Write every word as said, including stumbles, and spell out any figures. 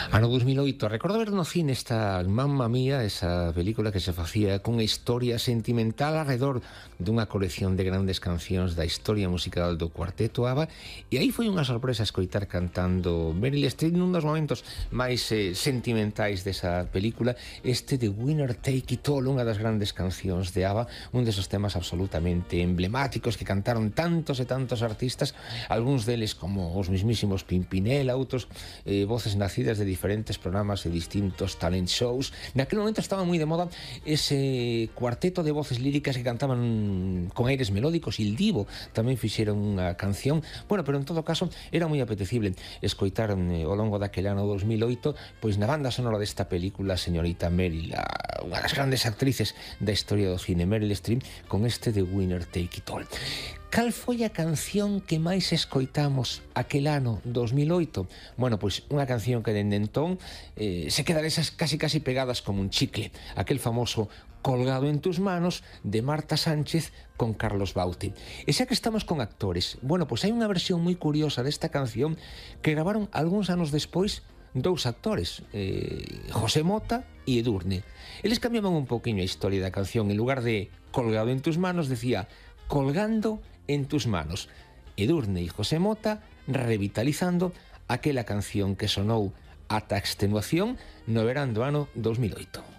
Ano dos mil oito, recordo ver no cine esta Mamma Mía, esa película que se facía cunha historia sentimental alrededor dunha colección de grandes cancións da historia musical do Cuarteto ABBA, e aí foi unha sorpresa escoitar cantando Meryl Streep nun dos momentos máis eh, sentimentais desa película, este de Winner Take It All, unha das grandes cancións de ABBA, un desos temas absolutamente emblemáticos que cantaron tantos e tantos artistas, algúns deles como os mismísimos Pimpinela, outros eh, voces nacidas de diferentes programas e distintos talent shows. Naquele momento estaba moi de moda ese cuarteto de voces líricas que cantaban con aires melódicos, e Il Divo tamén fixeron unha canción. Bueno, pero en todo caso era moi apetecible escoitar eh, ao longo daquele ano dos mil oito, pois na banda sonora desta película, señorita Meryl, a, unha das grandes actrices da historia do cine, Meryl Streep, con este de Winner Take It All. Cal foi a canción que máis escoitamos aquel ano dos mil oito? Bueno, pois unha canción que dende entón eh, se quedan esas casi casi pegadas como un chicle, aquel famoso Colgado en tus manos de Marta Sánchez con Carlos Bauti. E xa que estamos con actores, bueno, pois hai unha versión moi curiosa desta canción que gravaron algúns anos despois dous actores, eh, José Mota e Edurne. Eles cambiaban un poquinho a historia da canción, en lugar de Colgado en tus manos decía Colgando en tus manos. Edurne e José Mota revitalizando aquela canción que sonou ata extenuación no verán do ano dos mil oito.